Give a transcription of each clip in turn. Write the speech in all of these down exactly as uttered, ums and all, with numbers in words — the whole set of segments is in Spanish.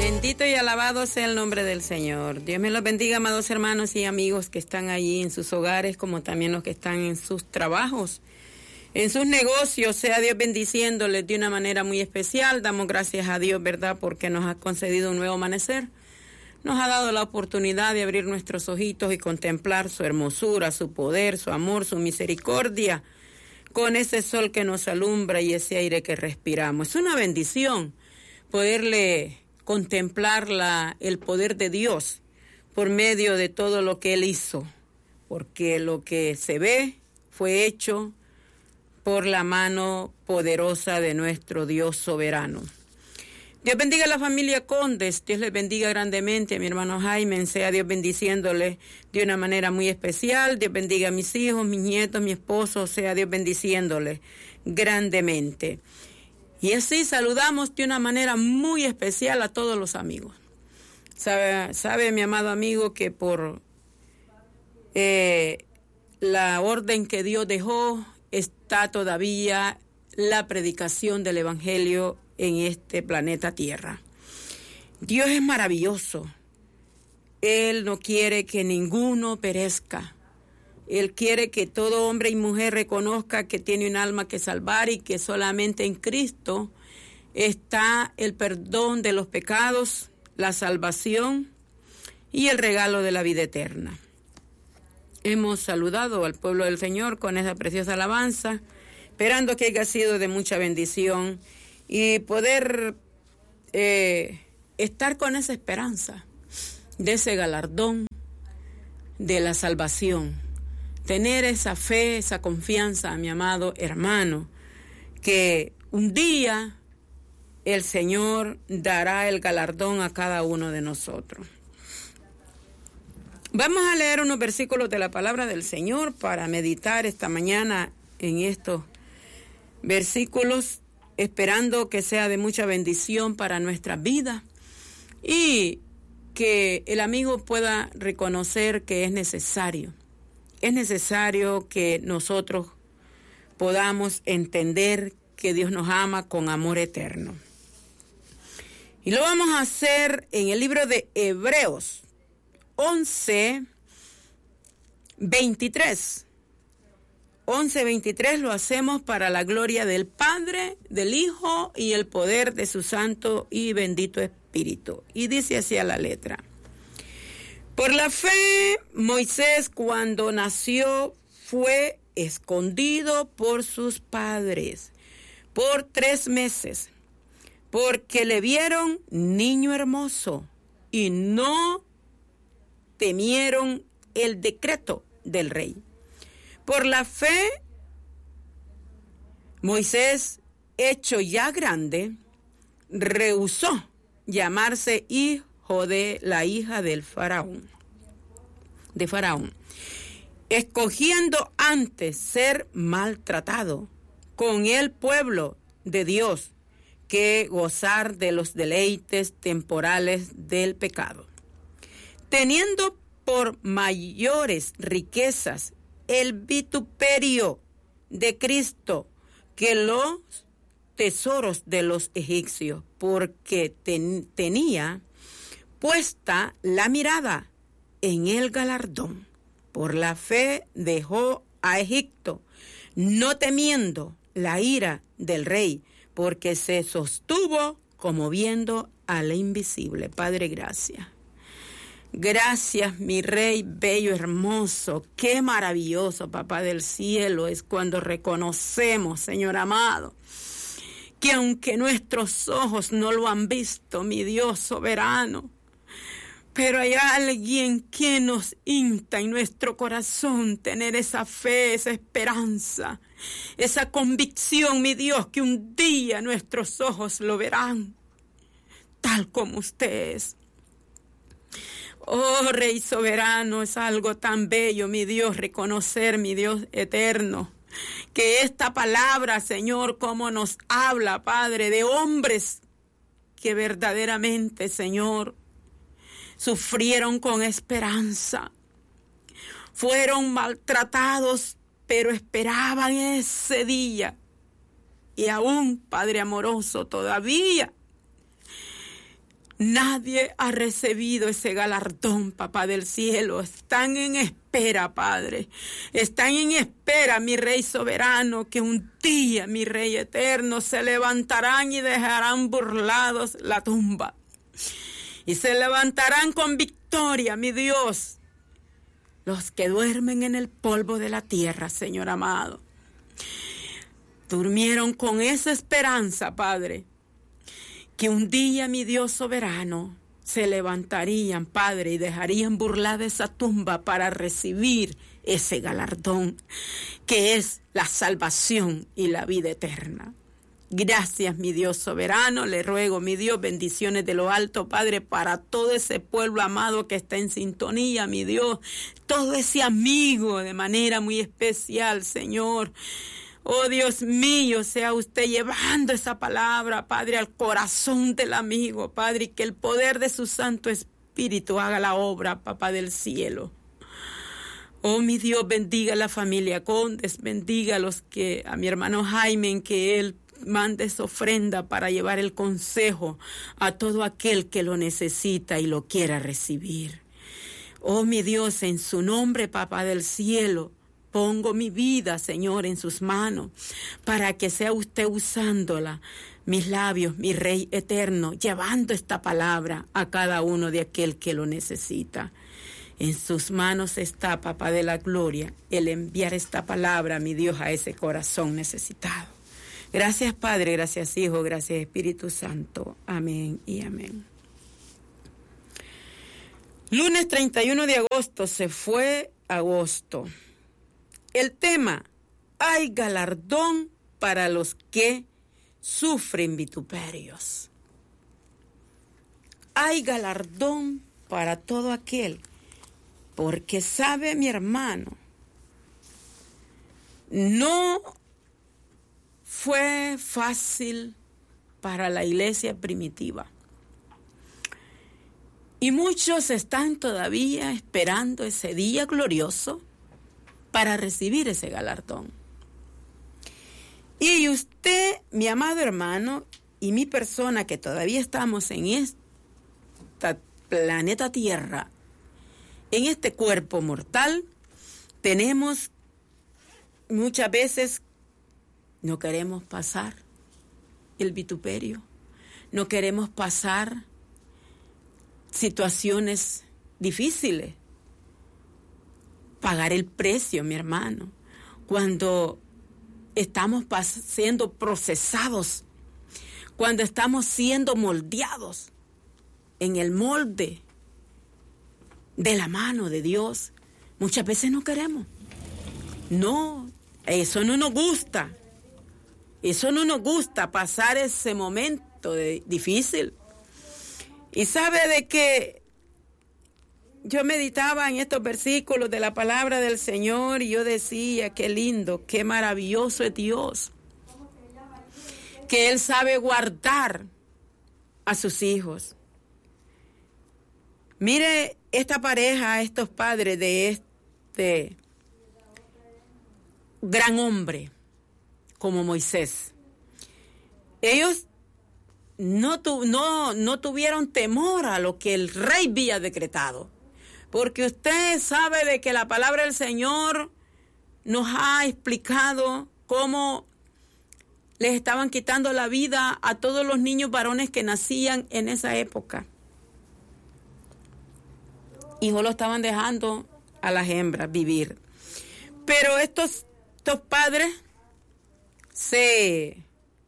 Bendito y alabado sea el nombre del Señor. Dios me los bendiga, amados hermanos y amigos que están allí en sus hogares, como también los que están en sus trabajos, en sus negocios. Sea Dios bendiciéndoles de una manera muy especial. Damos gracias a Dios, ¿verdad?, porque nos ha concedido un nuevo amanecer. Nos ha dado la oportunidad de abrir nuestros ojitos y contemplar su hermosura, su poder, su amor, su misericordia, con ese sol que nos alumbra y ese aire que respiramos. Es una bendición poderle contemplar la, el poder de Dios por medio de todo lo que Él hizo, porque lo que se ve fue hecho por la mano poderosa de nuestro Dios soberano. Dios bendiga a la familia Condes, Dios les bendiga grandemente, a mi hermano Jaime, sea Dios bendiciéndole de una manera muy especial. Dios bendiga a mis hijos, mis nietos, mi esposo, sea Dios bendiciéndole grandemente. Y así saludamos de una manera muy especial a todos los amigos. Sabe, sabe mi amado amigo que por eh, la orden que Dios dejó está todavía la predicación del Evangelio en este planeta Tierra. Dios es maravilloso. Él no quiere que ninguno perezca. Él quiere que todo hombre y mujer reconozca que tiene un alma que salvar y que solamente en Cristo está el perdón de los pecados, la salvación y el regalo de la vida eterna. Hemos saludado al pueblo del Señor con esa preciosa alabanza, esperando que haya sido de mucha bendición y poder eh, estar con esa esperanza de ese galardón de la salvación. Tener esa fe, esa confianza, mi amado hermano, que un día el Señor dará el galardón a cada uno de nosotros. Vamos a leer unos versículos de la palabra del Señor para meditar esta mañana en estos versículos, esperando que sea de mucha bendición para nuestra vida y que el amigo pueda reconocer que es necesario. Es necesario que nosotros podamos entender que Dios nos ama con amor eterno. Y lo vamos a hacer en el libro de Hebreos once veintitrés. once veintitrés lo hacemos para la gloria del Padre, del Hijo y el poder de su Santo y bendito Espíritu. Y dice así a la letra. Por la fe, Moisés cuando nació fue escondido por sus padres por tres meses, porque le vieron niño hermoso y no temieron el decreto del rey. Por la fe, Moisés, hecho ya grande, rehusó llamarse hijo de la hija del faraón, de faraón, escogiendo antes ser maltratado con el pueblo de Dios que gozar de los deleites temporales del pecado, teniendo por mayores riquezas el vituperio de Cristo que los tesoros de los egipcios, porque ten, tenía puesta la mirada en el galardón. Por la fe dejó a Egipto, no temiendo la ira del rey, porque se sostuvo como viendo al invisible. Padre, gracias. Gracias, mi Rey bello, hermoso. Qué maravilloso, Papá del cielo, es cuando reconocemos, Señor amado, que aunque nuestros ojos no lo han visto, mi Dios soberano, pero hay alguien que nos insta en nuestro corazón tener esa fe, esa esperanza, esa convicción, mi Dios, que un día nuestros ojos lo verán tal como usted es. Oh, Rey soberano, es algo tan bello, mi Dios, reconocer, mi Dios eterno, que esta palabra, Señor, como nos habla, Padre, de hombres que verdaderamente, Señor, sufrieron con esperanza, fueron maltratados, pero esperaban ese día. Y aún, Padre amoroso, todavía Nadie ha recibido ese galardón, papá del cielo. Están en espera, Padre. Están en espera, mi Rey soberano, que un día, mi Rey eterno, se levantarán y dejarán burlados la tumba. Y se levantarán con victoria, mi Dios, los que duermen en el polvo de la tierra, Señor amado. Durmieron con esa esperanza, Padre, que un día, mi Dios soberano, se levantarían, Padre, y dejarían burlada esa tumba para recibir ese galardón, que es la salvación y la vida eterna. Gracias, mi Dios soberano. Le ruego, mi Dios, bendiciones de lo alto, Padre, para todo ese pueblo amado que está en sintonía, mi Dios. Todo ese amigo de manera muy especial, Señor. Oh, Dios mío, sea usted llevando esa palabra, Padre, al corazón del amigo, Padre, y que el poder de su Santo Espíritu haga la obra, Papá del cielo. Oh, mi Dios, bendiga a la familia Condes, bendiga a los que, a mi hermano Jaime, en que él mande esa ofrenda para llevar el consejo a todo aquel que lo necesita y lo quiera recibir. Oh, mi Dios, en su nombre, Papá del cielo, pongo mi vida, Señor, en sus manos, para que sea usted usándola, mis labios, mi Rey eterno, llevando esta palabra a cada uno de aquel que lo necesita. En sus manos está, Papá de la gloria, el enviar esta palabra, mi Dios, a ese corazón necesitado. Gracias, Padre, gracias, Hijo, gracias, Espíritu Santo. Amén y amén. Lunes treinta y uno de agosto, se fue agosto. El tema, hay galardón para los que sufren vituperios. Hay galardón para todo aquel, porque sabe, mi hermano, no fue fácil para la iglesia primitiva. Y muchos están todavía esperando ese día glorioso para recibir ese galardón. Y usted, mi amado hermano, y mi persona, que todavía estamos en este planeta Tierra, en este cuerpo mortal, tenemos muchas veces, no queremos pasar el vituperio, no queremos pasar situaciones difíciles, pagar el precio, mi hermano, cuando estamos siendo procesados, cuando estamos siendo moldeados en el molde de la mano de Dios. Muchas veces no queremos. No, eso no nos gusta. Eso no nos gusta, pasar ese momento de, difícil. Y sabe de que yo meditaba en estos versículos de la palabra del Señor y yo decía, qué lindo, qué maravilloso es Dios, que Él sabe guardar a sus hijos. Mire esta pareja, estos padres de este gran hombre como Moisés. Ellos no, tu, no, no tuvieron temor a lo que el rey había decretado. Porque usted sabe de que la palabra del Señor nos ha explicado cómo les estaban quitando la vida a todos los niños varones que nacían en esa época. Y solo estaban dejando a las hembras vivir. Pero estos, estos padres se,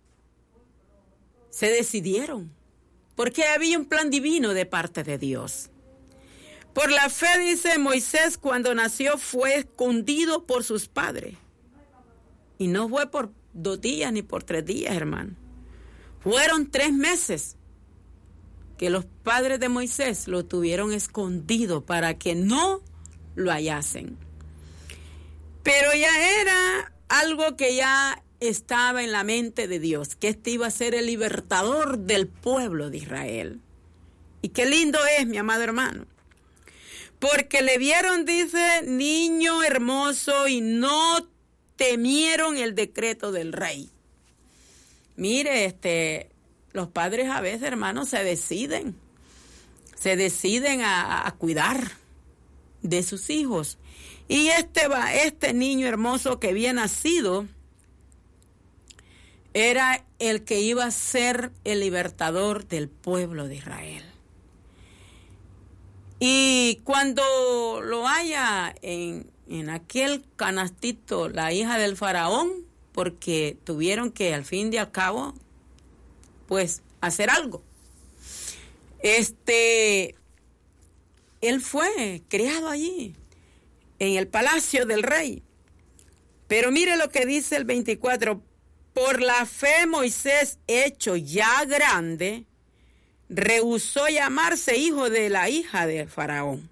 se decidieron, porque había un plan divino de parte de Dios. Por la fe, dice Moisés, cuando nació fue escondido por sus padres. Y no fue por dos días ni por tres días, hermano. Fueron tres meses que los padres de Moisés lo tuvieron escondido para que no lo hallasen. Pero ya era algo que ya estaba en la mente de Dios, que este iba a ser el libertador del pueblo de Israel. Y qué lindo es, mi amado hermano. Porque le vieron, dice, niño hermoso y no temieron el decreto del rey. Mire, este, los padres a veces, hermanos, se deciden. se deciden a, a cuidar de sus hijos. Y este, va, este niño hermoso que había nacido era el que iba a ser el libertador del pueblo de Israel. Y cuando lo haya en, en aquel canastito la hija del faraón, porque tuvieron que al fin y al cabo, pues, hacer algo. Este, él fue criado allí, en el palacio del rey. Pero mire lo que dice el veinticuatro. Por la fe Moisés, hecho ya grande, rehusó llamarse hijo de la hija de Faraón.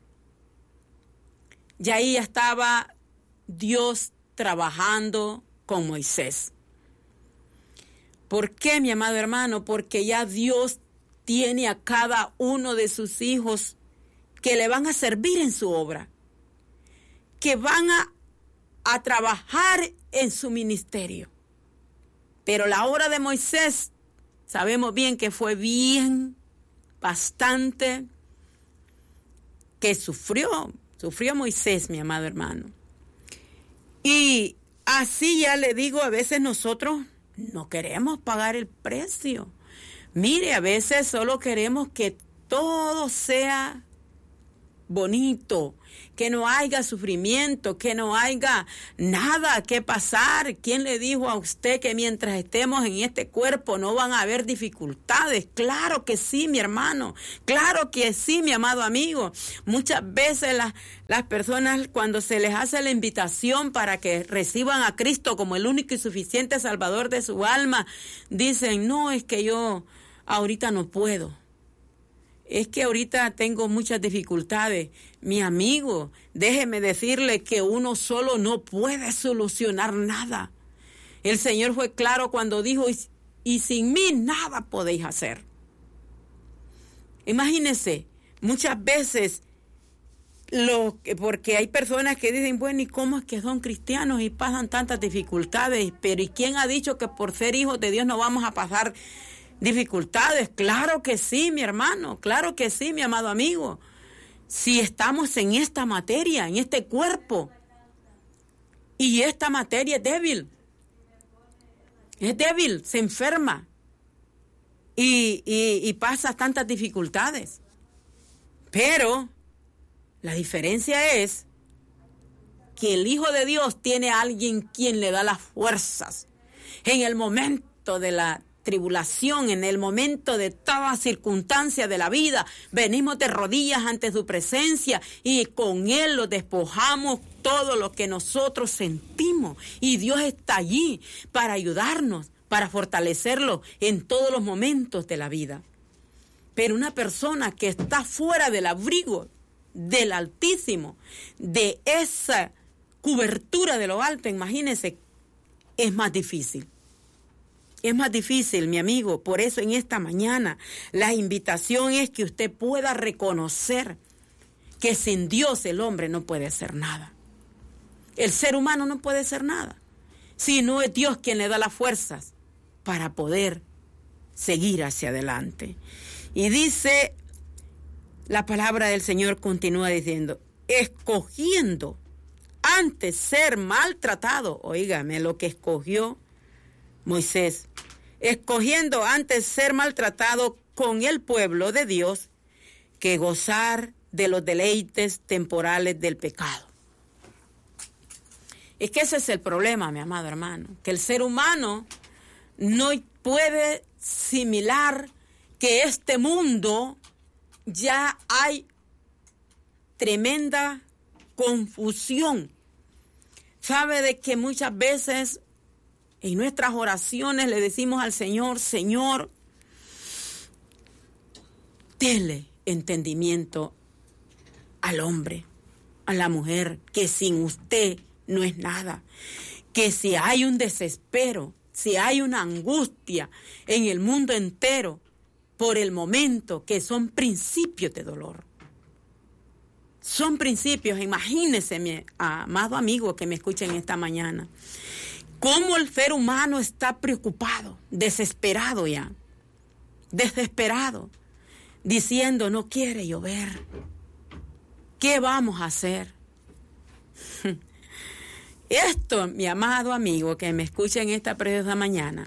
Y ahí estaba Dios trabajando con Moisés. ¿Por qué, mi amado hermano? Porque ya Dios tiene a cada uno de sus hijos que le van a servir en su obra, que van a, a trabajar en su ministerio. Pero la obra de Moisés, sabemos bien que fue bien, bastante, que sufrió, sufrió Moisés, mi amado hermano. Y así ya le digo, a veces nosotros no queremos pagar el precio. Mire, a veces solo queremos que todo sea bonito, que no haya sufrimiento, que no haya nada que pasar. ¿Quién le dijo a usted que mientras estemos en este cuerpo no van a haber dificultades? Claro que sí, mi hermano, claro que sí, mi amado amigo. Muchas veces las, las personas, cuando se les hace la invitación para que reciban a Cristo como el único y suficiente Salvador de su alma, dicen, no, es que yo ahorita no puedo. Es que ahorita tengo muchas dificultades. Mi amigo, déjeme decirle que uno solo no puede solucionar nada. El Señor fue claro cuando dijo, y, y sin mí nada podéis hacer. Imagínense, muchas veces, lo, porque hay personas que dicen, bueno, ¿y cómo es que son cristianos y pasan tantas dificultades? Pero ¿y quién ha dicho que por ser hijos de Dios no vamos a pasar dificultades? Claro que sí, mi hermano, claro que sí, mi amado amigo. Si estamos en esta materia, en este cuerpo, y esta materia es débil, es débil, se enferma y, y, y pasa tantas dificultades. Pero la diferencia es que el Hijo de Dios tiene a alguien quien le da las fuerzas en el momento de la tribulación, en el momento de toda circunstancia de la vida. Venimos de rodillas ante su presencia y con Él lo despojamos todo lo que nosotros sentimos. Y Dios está allí para ayudarnos, para fortalecerlo en todos los momentos de la vida. Pero una persona que está fuera del abrigo del Altísimo, de esa cobertura de lo alto, imagínense, es más difícil. Es más difícil, mi amigo. Por eso en esta mañana la invitación es que usted pueda reconocer que sin Dios el hombre no puede hacer nada. El ser humano no puede hacer nada. Si no es Dios quien le da las fuerzas para poder seguir hacia adelante. Y dice, la palabra del Señor continúa diciendo, escogiendo antes ser maltratado. Óigame lo que escogió Moisés, escogiendo antes ser maltratado con el pueblo de Dios que gozar de los deleites temporales del pecado. Es que ese es el problema, mi amado hermano, que el ser humano no puede asimilar que este mundo ya hay tremenda confusión. Sabe de que muchas veces en nuestras oraciones le decimos al Señor, Señor, dele entendimiento al hombre, a la mujer, que sin usted no es nada, que si hay un desespero, si hay una angustia en el mundo entero, por el momento, que son principios de dolor. Son principios, imagínese, mi amado amigo que me escucha en esta mañana, cómo el ser humano está preocupado, desesperado ya, desesperado, diciendo, no quiere llover. ¿Qué vamos a hacer? Esto, mi amado amigo que me escucha en esta preciosa mañana,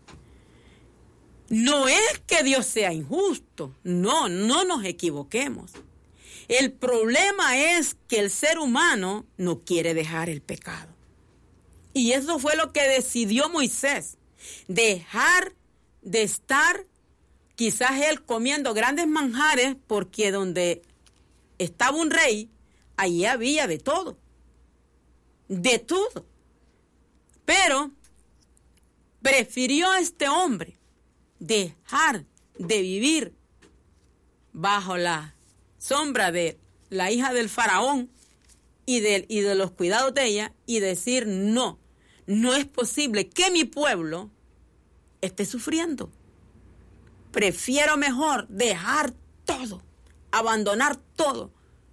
no es que Dios sea injusto. No, no nos equivoquemos. El problema es que el ser humano no quiere dejar el pecado. Y eso fue lo que decidió Moisés. Dejar de estar, quizás él comiendo grandes manjares, porque donde estaba un rey, allí había de todo. De todo. Pero prefirió a este hombre dejar de vivir bajo la sombra de la hija del faraón y de, y de los cuidados de ella y decir, no, no es posible que mi pueblo esté sufriendo. Prefiero mejor dejar todo, abandonar todo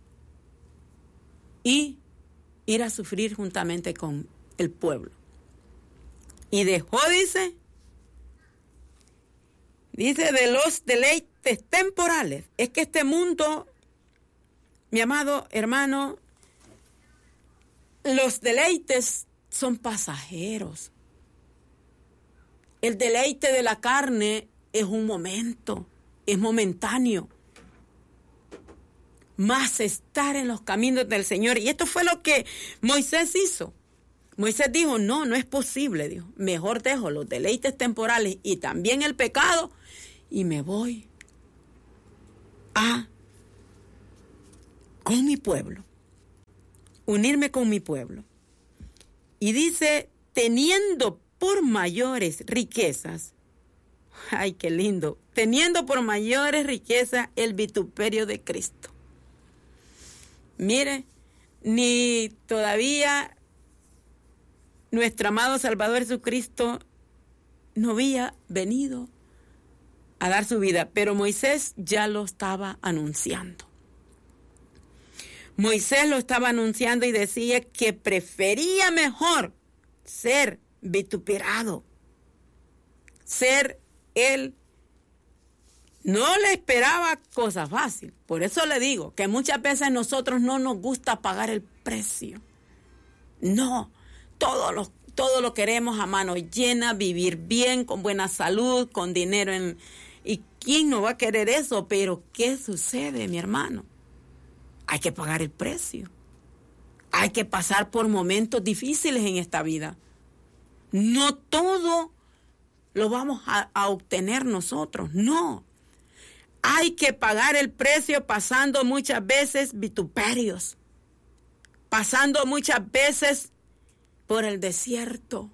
y ir a sufrir juntamente con el pueblo. Y dejó, dice, dice de los deleites temporales. Es que este mundo, mi amado hermano, los deleites son pasajeros. El deleite de la carne es un momento, es momentáneo. Más estar en los caminos del Señor. Y esto fue lo que Moisés hizo. Moisés dijo, no, no es posible, dijo. Mejor dejo los deleites temporales y también el pecado y me voy a con mi pueblo. Unirme con mi pueblo. Y dice, teniendo por mayores riquezas, ay, qué lindo, teniendo por mayores riquezas el vituperio de Cristo. Mire, ni todavía nuestro amado Salvador Jesucristo no había venido a dar su vida, pero Moisés ya lo estaba anunciando. Moisés lo estaba anunciando y decía que prefería mejor ser vituperado, ser él. No le esperaba cosas fáciles. Por eso le digo que muchas veces nosotros no nos gusta pagar el precio. No, todo lo, todo lo queremos a mano llena, vivir bien, con buena salud, con dinero en... ¿Y quién no va a querer eso? Pero ¿qué sucede, mi hermano? Hay que pagar el precio. Hay que pasar por momentos difíciles en esta vida. No todo lo vamos a, a obtener nosotros, no. Hay que pagar el precio pasando muchas veces vituperios, pasando muchas veces por el desierto,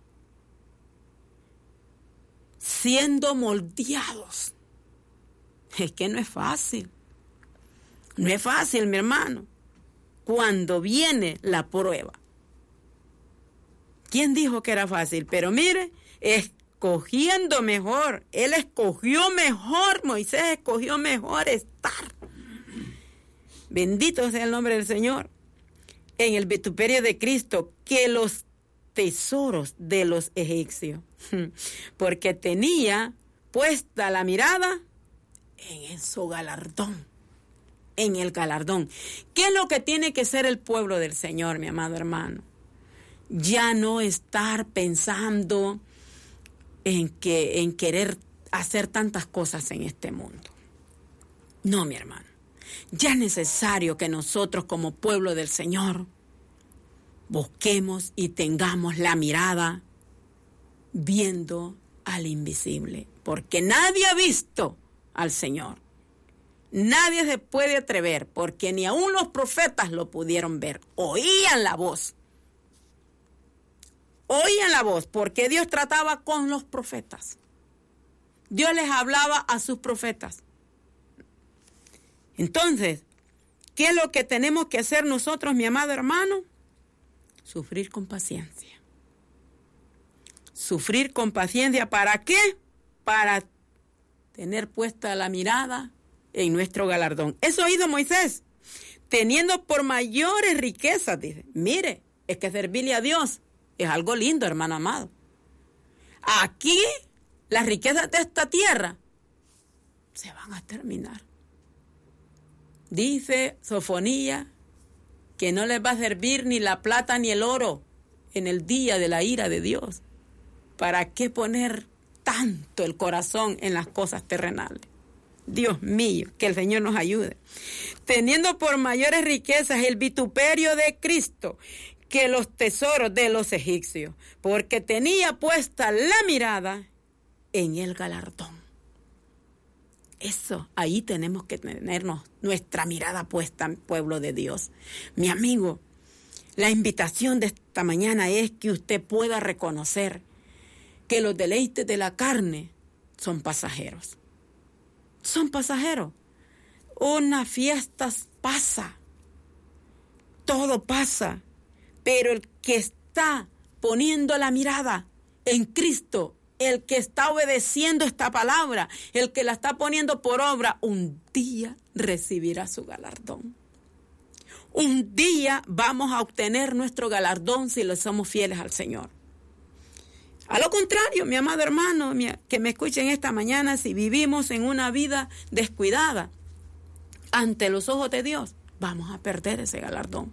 siendo moldeados. Es que no es fácil. No es fácil, mi hermano, cuando viene la prueba. ¿Quién dijo que era fácil? Pero mire, escogiendo mejor, él escogió mejor, Moisés escogió mejor estar. Bendito sea el nombre del Señor. En el vituperio de Cristo, que los tesoros de los egipcios, porque tenía puesta la mirada en su galardón. En el galardón. ¿Qué es lo que tiene que ser el pueblo del Señor, mi amado hermano? Ya no estar pensando en que en querer hacer tantas cosas en este mundo. No, mi hermano. Ya es necesario que nosotros como pueblo del Señor busquemos y tengamos la mirada viendo al invisible, porque nadie ha visto al Señor. Nadie se puede atrever, porque ni aun los profetas lo pudieron ver. Oían la voz. Oían la voz, porque Dios trataba con los profetas. Dios les hablaba a sus profetas. Entonces, ¿qué es lo que tenemos que hacer nosotros, mi amado hermano? Sufrir con paciencia. Sufrir con paciencia, ¿para qué? Para tener puesta la mirada en nuestro galardón. Eso hizo Moisés, teniendo por mayores riquezas, dice. Mire, es que servirle a Dios es algo lindo, hermano amado. Aquí, las riquezas de esta tierra se van a terminar. Dice Sofonía que no les va a servir ni la plata ni el oro en el día de la ira de Dios. ¿Para qué poner tanto el corazón en las cosas terrenales? Dios mío, que el Señor nos ayude. Teniendo por mayores riquezas el vituperio de Cristo que los tesoros de los egipcios, porque tenía puesta la mirada en el galardón. Eso, ahí tenemos que tenernos nuestra mirada puesta, pueblo de Dios. Mi amigo, la invitación de esta mañana es que usted pueda reconocer que los deleites de la carne son pasajeros. Son pasajeros. Una fiesta pasa. Todo pasa. Pero el que está poniendo la mirada en Cristo, el que está obedeciendo esta palabra, el que la está poniendo por obra, un día recibirá su galardón. Un día vamos a obtener nuestro galardón si le somos fieles al Señor. A lo contrario, mi amado hermano, que me escuchen esta mañana, si vivimos en una vida descuidada ante los ojos de Dios, vamos a perder ese galardón.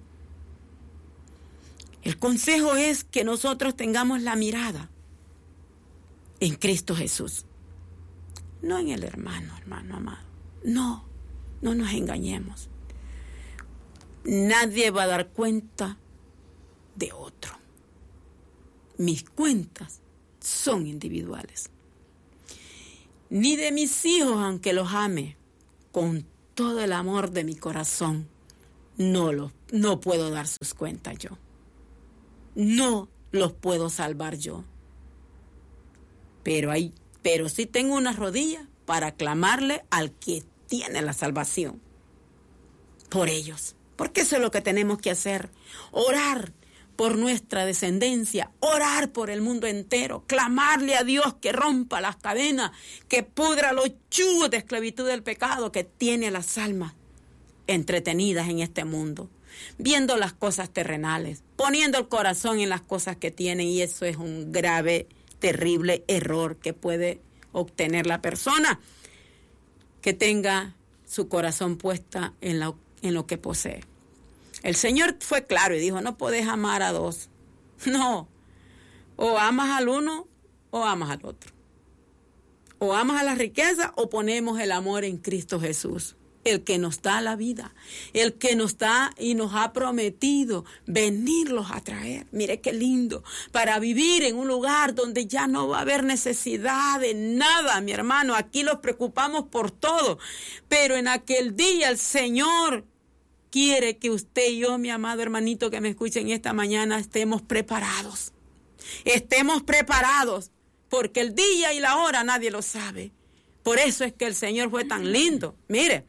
El consejo es que nosotros tengamos la mirada en Cristo Jesús, no en el hermano, hermano amado. No, no nos engañemos. Nadie va a dar cuenta de otro. Mis cuentas son individuales. Ni de mis hijos, aunque los ame con todo el amor de mi corazón, no, los, no puedo dar sus cuentas yo. No los puedo salvar yo. Pero, hay, pero sí tengo una rodilla para clamarle al que tiene la salvación. Por ellos. Porque eso es lo que tenemos que hacer. Orar por nuestra descendencia, orar por el mundo entero, clamarle a Dios que rompa las cadenas, que pudra los yugos de esclavitud del pecado que tiene las almas entretenidas en este mundo, viendo las cosas terrenales, poniendo el corazón en las cosas que tienen, y eso es un grave, terrible error que puede obtener la persona que tenga su corazón puesta en, la, en lo que posee. El Señor fue claro y dijo, no podés amar a dos. No, o amas al uno o amas al otro. O amas a la riqueza o ponemos el amor en Cristo Jesús, el que nos da la vida, el que nos da y nos ha prometido venirlos a traer. Mire qué lindo, para vivir en un lugar donde ya no va a haber necesidad de nada, mi hermano. Aquí nos preocupamos por todo, pero en aquel día el Señor quiere que usted y yo, mi amado hermanito que me escuchen esta mañana, estemos preparados. Estemos preparados, porque el día y la hora nadie lo sabe. Por eso es que el Señor fue tan lindo. Mire,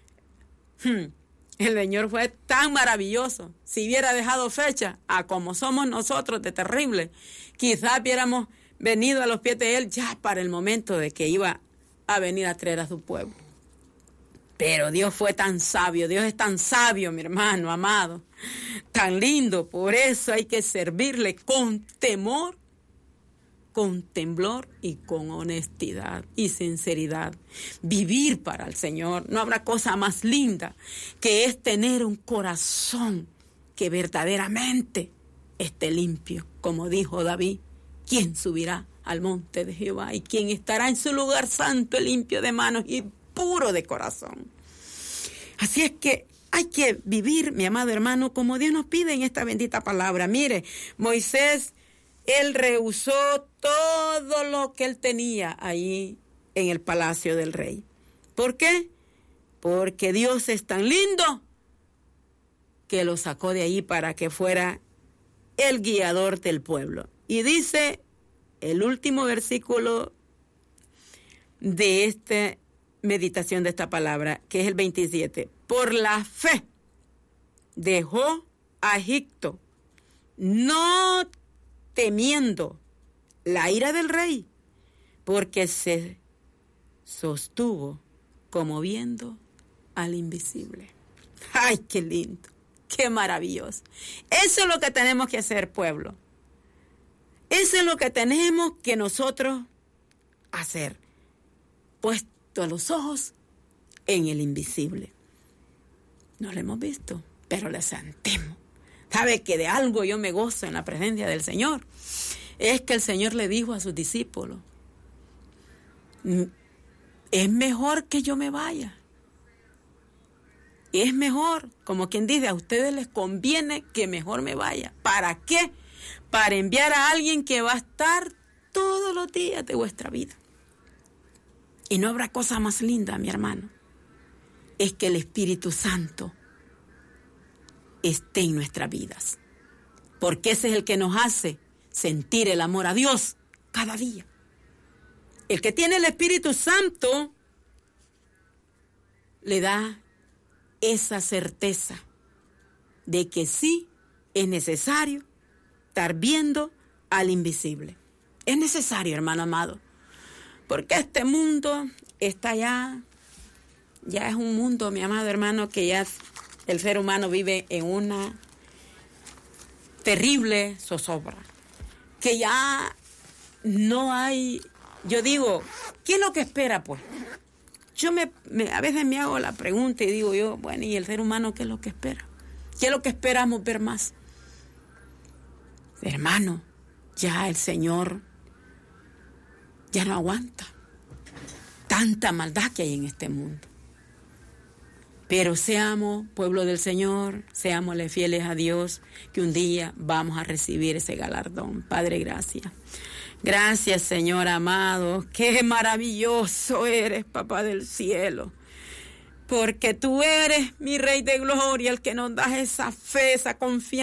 el Señor fue tan maravilloso. Si hubiera dejado fecha a como somos nosotros de terrible, quizás hubiéramos venido a los pies de Él ya para el momento de que iba a venir a traer a su pueblo. Pero Dios fue tan sabio, Dios es tan sabio, mi hermano amado, tan lindo. Por eso hay que servirle con temor, con temblor y con honestidad y sinceridad. Vivir para el Señor. No habrá cosa más linda que es tener un corazón que verdaderamente esté limpio. Como dijo David, ¿quién subirá al monte de Jehová? ¿Y quién estará en su lugar santo, limpio de manos y puro de corazón? Así es que hay que vivir, mi amado hermano, como Dios nos pide en esta bendita palabra. Mire, Moisés, él rehusó todo lo que él tenía ahí en el palacio del rey. ¿Por qué? Porque Dios es tan lindo que lo sacó de ahí para que fuera el guiador del pueblo. Y dice el último versículo de esta meditación de esta palabra, que es el veintisiete. Por la fe dejó a Egipto, no temiendo la ira del rey, porque se sostuvo como viendo al invisible. ¡Ay, qué lindo! ¡Qué maravilloso! Eso es lo que tenemos que hacer, pueblo. Eso es lo que tenemos que nosotros hacer. Puesto los ojos en el invisible. No lo hemos visto, pero le sentimos. ¿Sabe que de algo yo me gozo en la presencia del Señor? Es que el Señor le dijo a sus discípulos, es mejor que yo me vaya. Es mejor, como quien dice, a ustedes les conviene que mejor me vaya. ¿Para qué? Para enviar a alguien que va a estar todos los días de vuestra vida. Y no habrá cosa más linda, mi hermano, es que el Espíritu Santo esté en nuestras vidas. Porque ese es el que nos hace sentir el amor a Dios cada día. El que tiene el Espíritu Santo le da esa certeza de que sí es necesario estar viendo al invisible. Es necesario, hermano amado, porque este mundo está ya, ya es un mundo, mi amado hermano, que ya el ser humano vive en una terrible zozobra, que ya no hay, yo digo, ¿qué es lo que espera pues? Yo me, me a veces me hago la pregunta y digo yo, bueno, ¿y el ser humano qué es lo que espera? ¿Qué es lo que esperamos ver más? Hermano, ya el Señor ya no aguanta tanta maldad que hay en este mundo. Pero seamos pueblo del Señor, seámosle fieles a Dios, que un día vamos a recibir ese galardón. Padre, gracias. Gracias, Señor amado. Qué maravilloso eres, Papá del cielo. Porque tú eres mi Rey de gloria, el que nos da esa fe, esa confianza.